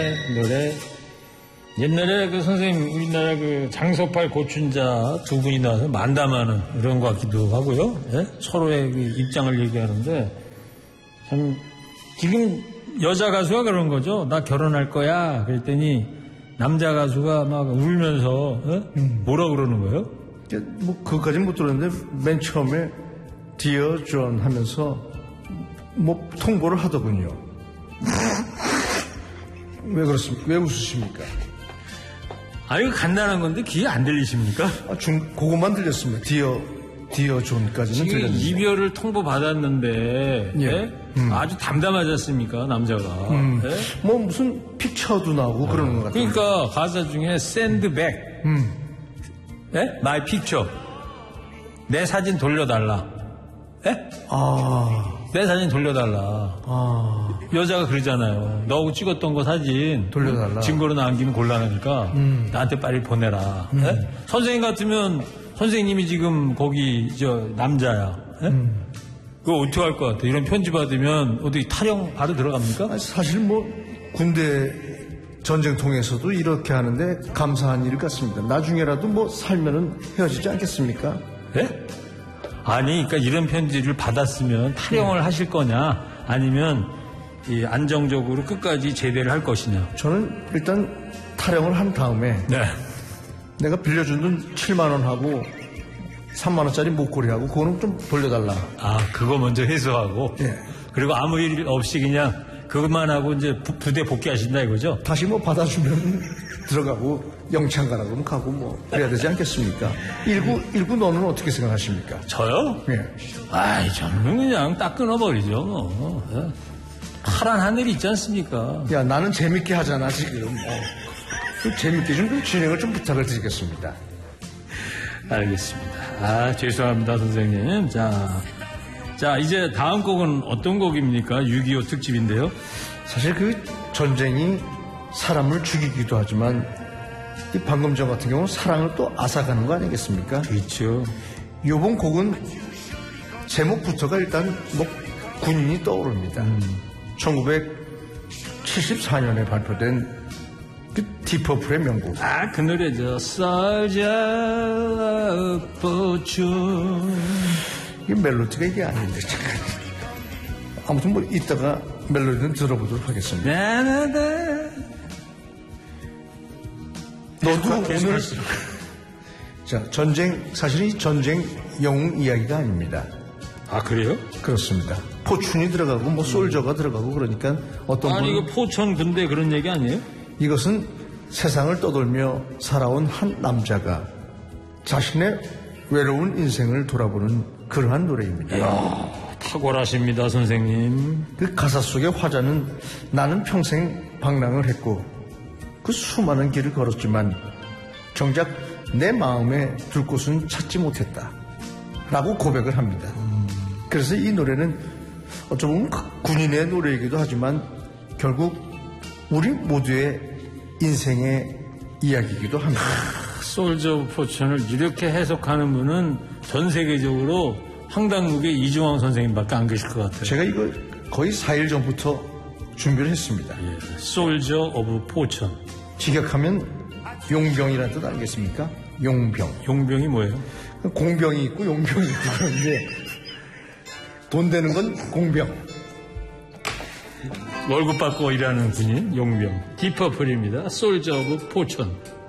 노래. 옛날에 그 선생님 우리나라 그 장석팔 고춘자 두 분이 나와서 만담하는 이런 것 같기도 하고요. 예? 서로의 그 입장을 얘기하는데 참 지금 여자 가수가 그런 거죠. 나 결혼할 거야. 그랬더니 남자 가수가 막 울면서 뭐라 그러는 거예요? 뭐 그것까지는 못 들었는데 맨 처음에 Dear John 하면서 뭐 통보를 하더군요. 왜 그렇습니까? 왜 웃으십니까? 이거 간단한 건데 귀에 안 들리십니까? 그것만 들렸습니다. 디어 존까지는 지금 들렸는데. 이별을 통보받았는데 예. 예? 아주 담담하지 않습니까 남자가. 예? 뭐 무슨 픽처도 나오고 그러는 것 같아요. 그러니까 가사 중에 send back 예? my picture 내 사진 돌려달라. 예? 내 사진 돌려달라. 여자가 그러잖아요. 너하고 찍었던 거 사진 돌려달라. 증거로 남기면 곤란하니까 나한테 빨리 보내라. 예? 선생님 같으면 선생님이 지금 거기 남자야. 예? 그거 어떻게 할 것 같아? 이런 편지 받으면 어디 타령 바로 들어갑니까? 사실 뭐 군대 전쟁통에서도 이렇게 하는데 감사한 일 같습니다. 나중에라도 뭐 살면은 헤어지지 않겠습니까? 예? 아니, 그러니까 이런 편지를 받았으면 타령을 하실 거냐, 아니면 이 안정적으로 끝까지 제대를 할 것이냐. 저는 일단 타령을 한 다음에 네. 내가 빌려준 돈 7만 원 하고 3만 원짜리 목걸이 하고 그거는 좀 돌려달라. 그거 먼저 회수하고. 예. 그리고 아무 일 없이 그냥 그것만 하고 이제 부대 복귀하신다 이거죠? 다시 뭐 받아주면 들어가고 영창 가라고는 가고 뭐 그래야 되지 않겠습니까? 일구 너는 어떻게 생각하십니까? 저요? 예. 저는 그냥 딱 끊어버리죠, 뭐. 예. 파란 하늘 있지 않습니까? 야, 나는 재밌게 하잖아, 지금. 좀 재밌게 좀 진행을 좀 부탁을 드리겠습니다. 알겠습니다. 죄송합니다, 선생님. 자, 이제 다음 곡은 어떤 곡입니까? 6.25 특집인데요. 사실 그 전쟁이 사람을 죽이기도 하지만 이 방금 전 같은 경우는 사랑을 또 앗아가는 거 아니겠습니까? 그렇죠. 요번 곡은 제목부터가 일단 뭐 군인이 떠오릅니다. 1974년에 발표된 그 디퍼플의 명곡. 그 노래죠. Soldier of Fortune. 이게 멜로디가 이게 아닌데, 잠깐. 아무튼 뭐 이따가 멜로디는 들어보도록 하겠습니다. 너도 오늘 자, 사실 이 전쟁 영웅 이야기가 아닙니다. 그래요? 그렇습니다. 포춘이 들어가고 뭐 솔저가 들어가고 그러니까 어떤 분은 이거 포천 군대 그런 얘기 아니에요? 이것은 세상을 떠돌며 살아온 한 남자가 자신의 외로운 인생을 돌아보는 그러한 노래입니다. 이야, 탁월하십니다, 선생님. 그 가사 속의 화자는 나는 평생 방랑을 했고 그 수많은 길을 걸었지만 정작 내 마음에 둘 곳은 찾지 못했다 라고 고백을 합니다. 그래서 이 노래는 어쩌면 군인의 노래이기도 하지만 결국 우리 모두의 인생의 이야기이기도 합니다. 솔저 오브 포천을 이렇게 해석하는 분은 전 세계적으로 황당무계 이중황 선생님밖에 안 계실 것 같아요. 제가 이거 거의 4일 전부터 준비를 했습니다. 솔저 오브 포천. 직역하면 용병이라는 뜻 아니겠습니까? 용병. 용병이 뭐예요? 공병이 있고 용병이 있고 그런데 돈 되는 건 공병. 월급 받고 일하는 군인 용병. 디퍼플입니다. 솔저 오브 포천.